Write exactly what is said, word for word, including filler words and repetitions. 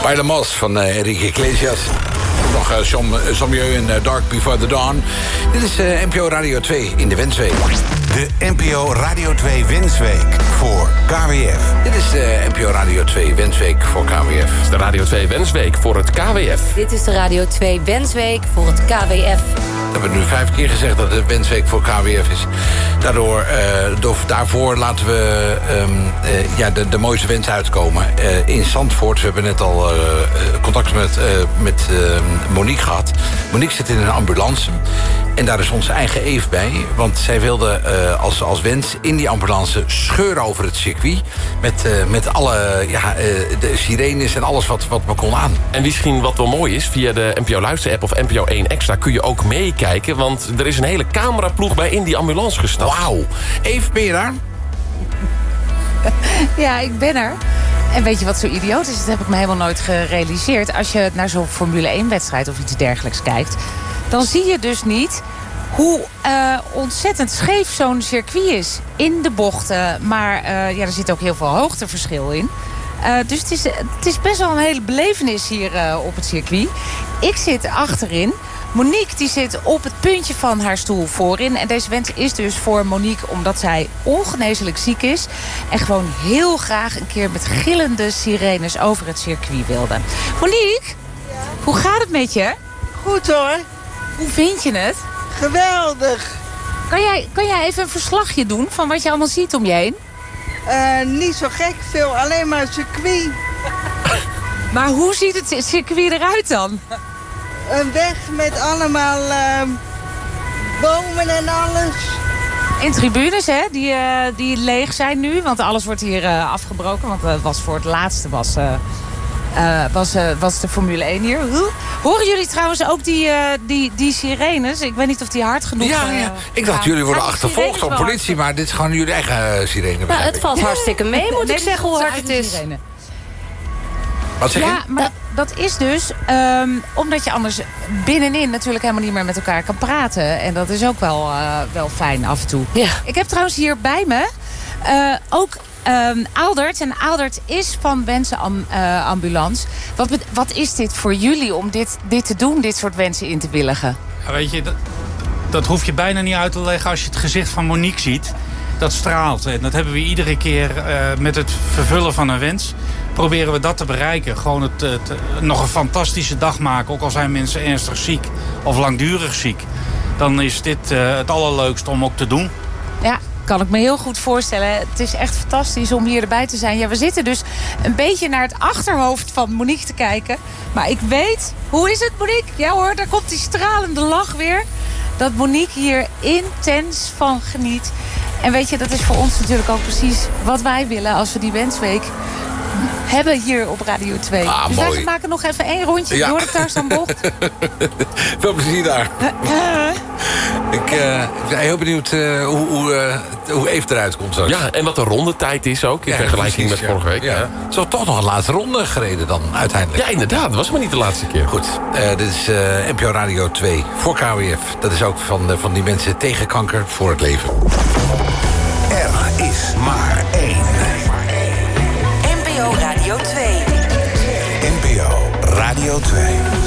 Bij de Mos van uh, Enrique Iglesias. Nog uh, Sommieu en uh, Dark Before the Dawn. Dit is uh, N P O Radio twee in de Wensweek. De N P O Radio twee Wensweek voor K W F. Dit is de N P O Radio twee Wensweek voor K W F. Dit is de Radio twee Wensweek voor het K W F. Dit is de Radio twee Wensweek voor het K W F. We hebben nu vijf keer gezegd dat het Wensweek voor K W F is. Daardoor, uh, door, daarvoor laten we um, uh, ja, de, de mooiste wens uitkomen. Uh, in Zandvoort, we hebben net al uh, contact met, uh, met uh, Monique gehad. Monique zit in een ambulance. En daar is onze eigen Eve bij. Want zij wilde uh, als, als wens in die ambulance scheuren over het circuit. Met, uh, met alle ja, uh, de sirenes en alles wat, wat we kon aan. En misschien wat wel mooi is, via de N P O Luister-app of N P O één Extra kun je ook meekijken. Want er is een hele cameraploeg bij in die ambulance gestapt. Wauw. Eve, ben je daar? Ja, ik ben er. En weet je wat zo idioot is? Dat heb ik me helemaal nooit gerealiseerd. Als je naar zo'n Formule één wedstrijd of iets dergelijks kijkt, dan zie je dus niet hoe uh, ontzettend scheef zo'n circuit is. In de bochten, maar uh, ja, er zit ook heel veel hoogteverschil in. Uh, dus het is, het is best wel een hele belevenis hier uh, op het circuit. Ik zit achterin. Monique die zit op het puntje van haar stoel voorin. En deze wens is dus voor Monique omdat zij ongeneeslijk ziek is. En gewoon heel graag een keer met gillende sirenes over het circuit wilde. Monique, ja? Hoe gaat het met je? Goed hoor. Hoe vind je het? Geweldig. Kan jij, kan jij even een verslagje doen van wat je allemaal ziet om je heen? Uh, niet zo gek veel, alleen maar circuit. Maar hoe ziet het circuit eruit dan? Een weg met allemaal uh, bomen en alles. En tribunes, hè, die, uh, die leeg zijn nu. Want alles wordt hier uh, afgebroken. Want het uh, was voor het laatste was, uh, uh, was, uh, was de Formule één hier. Huh? Horen jullie trouwens ook die, uh, die, die sirenes? Ik weet niet of die hard genoeg Ja, uh, ja. Ik dacht, gaan. jullie worden Gaan die achtervolgd door sirenes politie. Maar dit is gewoon jullie eigen uh, sirene. Nou, het valt hartstikke mee, moet Nee, ik zeggen, hoe hard het is. sirene. Wat zeg je? Ja, maar dat, dat is dus um, omdat je anders binnenin natuurlijk helemaal niet meer met elkaar kan praten. En dat is ook wel, uh, wel fijn af en toe. Ja. Ik heb trouwens hier bij me uh, ook um, Aaldert. En Aaldert is van Wensenambulance. Uh, wat, wat is dit voor jullie om dit, dit te doen, dit soort wensen in te willigen? Ja, weet je, dat, dat hoef je bijna niet uit te leggen als je het gezicht van Monique ziet. Dat straalt. En dat hebben we iedere keer uh, met het vervullen van een wens. Proberen we dat te bereiken. Gewoon het, het, nog een fantastische dag maken. Ook al zijn mensen ernstig ziek of langdurig ziek. Dan is dit uh, het allerleukste om ook te doen. Ja, kan ik me heel goed voorstellen. Het is echt fantastisch om hier erbij te zijn. Ja, we zitten dus een beetje naar het achterhoofd van Monique te kijken. Maar ik weet, hoe is het Monique? Ja hoor, daar komt die stralende lach weer. Dat Monique hier intens van geniet. En weet je, dat is voor ons natuurlijk ook precies wat wij willen als we die wensweek hebben hier op Radio twee. Ah, dus mooi. wij maken nog even één rondje Ja. door de Tarzanbocht. Veel plezier daar. Ik ben uh, heel benieuwd uh, hoe, hoe, uh, hoe Eve eruit komt zo. Ja, en wat de rondetijd is ook, in Ja, vergelijking precies, met vorige week. Ja. Ja. Zo toch nog een laatste ronde gereden dan, uiteindelijk. Ja, inderdaad. Dat was maar niet de laatste keer. Goed, uh, dit is uh, N P O Radio twee voor K W F. Dat is ook van, uh, van die mensen tegen kanker voor het leven. Er is maar één. N P O Radio twee. N P O Radio twee.